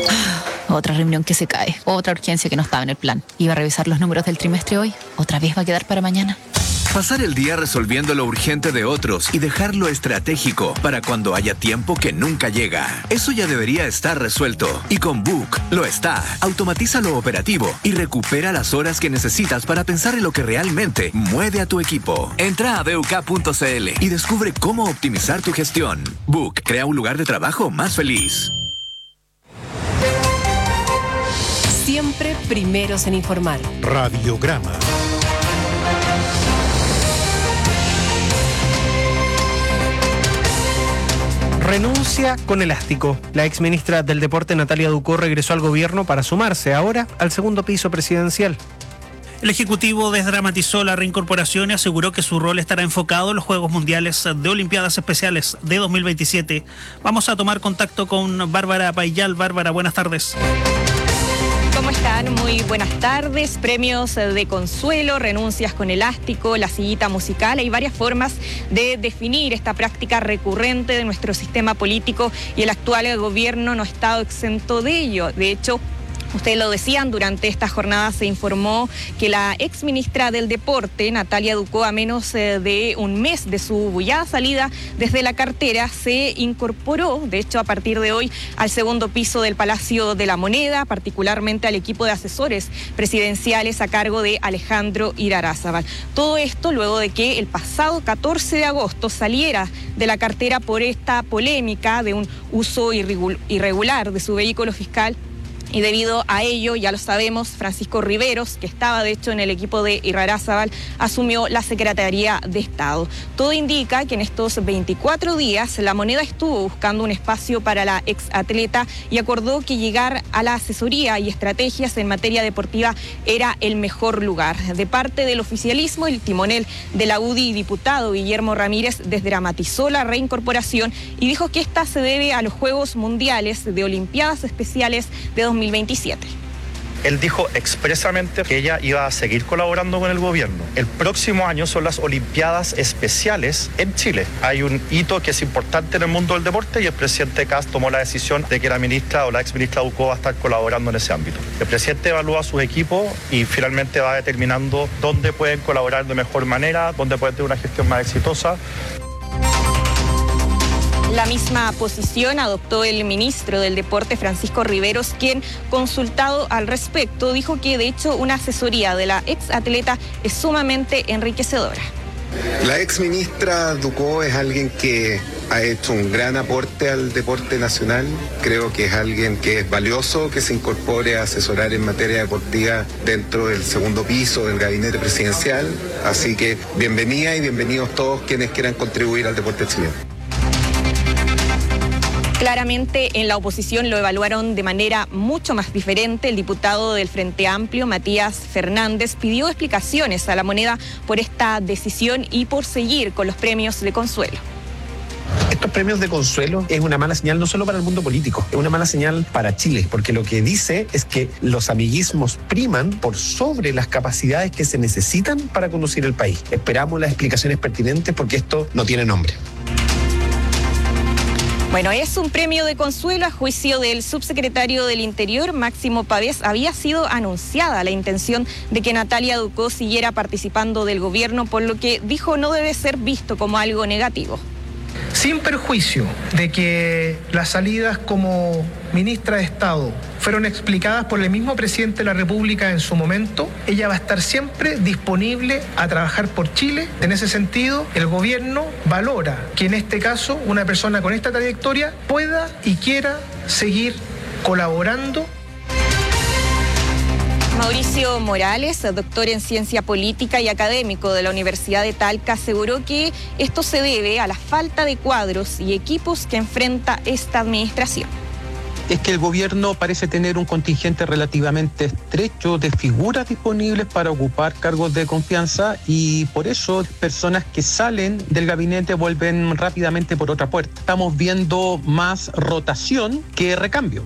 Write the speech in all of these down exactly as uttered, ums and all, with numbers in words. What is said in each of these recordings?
Otra reunión que se cae, otra urgencia que no estaba en el plan. Iba a revisar los números del trimestre hoy, otra vez va a quedar para mañana. Pasar el día resolviendo lo urgente de otros y dejar lo estratégico para cuando haya tiempo que nunca llega. Eso ya debería estar resuelto. Y con Book lo está. Automatiza lo operativo y recupera las horas que necesitas para pensar en lo que realmente mueve a tu equipo. Entra a b u k punto c l y descubre cómo optimizar tu gestión. Book crea un lugar de trabajo más feliz. Siempre primeros en informar. Radiograma. Renuncia con elástico. La exministra del Deporte, Natalia Ducó, regresó al gobierno para sumarse ahora al segundo piso presidencial. El Ejecutivo desdramatizó la reincorporación y aseguró que su rol estará enfocado en los Juegos Mundiales de Olimpiadas Especiales de dos mil veintisiete. Vamos a tomar contacto con Bárbara Payal. Bárbara, buenas tardes. ¿Cómo están? Muy buenas tardes. Premios de consuelo, renuncias con elástico, la sillita musical. Hay varias formas de definir esta práctica recurrente de nuestro sistema político y el actual gobierno no ha estado exento de ello. De hecho, ustedes lo decían, durante esta jornada se informó que la exministra del Deporte, Natalia Ducó, a menos de un mes de su bullada salida desde la cartera, se incorporó, de hecho, a partir de hoy, al segundo piso del Palacio de la Moneda, particularmente al equipo de asesores presidenciales a cargo de Alejandro Irarrázaval. Todo esto luego de que el pasado catorce de agosto saliera de la cartera por esta polémica de un uso irregular de su vehículo fiscal. Y debido a ello, ya lo sabemos, Francisco Riveros, que estaba de hecho en el equipo de Irarrázaval, asumió la Secretaría de Estado. Todo indica que en estos veinticuatro días la Moneda estuvo buscando un espacio para la exatleta y acordó que llegar a la asesoría y estrategias en materia deportiva era el mejor lugar. De parte del oficialismo, el timonel de la U D I, diputado Guillermo Ramírez, desdramatizó la reincorporación y dijo que esta se debe a los Juegos Mundiales de Olimpiadas Especiales de dos mil veintisiete. Él dijo expresamente que ella iba a seguir colaborando con el gobierno. El próximo año son las Olimpiadas Especiales en Chile. Hay un hito que es importante en el mundo del deporte y el presidente Kast tomó la decisión de que la ministra o la exministra Ducó va a estar colaborando en ese ámbito. El presidente evalúa a sus equipos y finalmente va determinando dónde pueden colaborar de mejor manera, dónde pueden tener una gestión más exitosa. La misma posición adoptó el ministro del Deporte, Francisco Riveros, quien, consultado al respecto, dijo que de hecho una asesoría de la exatleta es sumamente enriquecedora. La exministra Ducó es alguien que ha hecho un gran aporte al deporte nacional. Creo que es alguien que es valioso que se incorpore a asesorar en materia deportiva dentro del segundo piso del gabinete presidencial. Así que bienvenida y bienvenidos todos quienes quieran contribuir al deporte chileno. Claramente en la oposición lo evaluaron de manera mucho más diferente. El diputado del Frente Amplio, Matías Fernández, pidió explicaciones a la Moneda por esta decisión y por seguir con los premios de consuelo. Estos premios de consuelo es una mala señal no solo para el mundo político, es una mala señal para Chile, porque lo que dice es que los amiguismos priman por sobre las capacidades que se necesitan para conducir el país. Esperamos las explicaciones pertinentes porque esto no tiene nombre. Bueno, es un premio de consuelo. A juicio del subsecretario del Interior, Máximo Pavés, había sido anunciada la intención de que Natalia Ducó siguiera participando del gobierno, por lo que dijo no debe ser visto como algo negativo. Sin perjuicio de que las salidas como ministra de Estado fueron explicadas por el mismo presidente de la República en su momento, ella va a estar siempre disponible a trabajar por Chile. En ese sentido, el gobierno valora que en este caso una persona con esta trayectoria pueda y quiera seguir colaborando. Mauricio Morales, doctor en ciencia política y académico de la Universidad de Talca, aseguró que esto se debe a la falta de cuadros y equipos que enfrenta esta administración. Es que el gobierno parece tener un contingente relativamente estrecho de figuras disponibles para ocupar cargos de confianza y por eso personas que salen del gabinete vuelven rápidamente por otra puerta. Estamos viendo más rotación que recambio.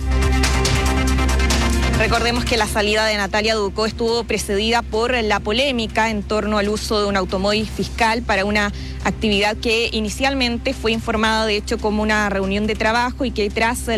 Recordemos que la salida de Natalia Ducó estuvo precedida por la polémica en torno al uso de un automóvil fiscal para una actividad que inicialmente fue informada de hecho como una reunión de trabajo y que tras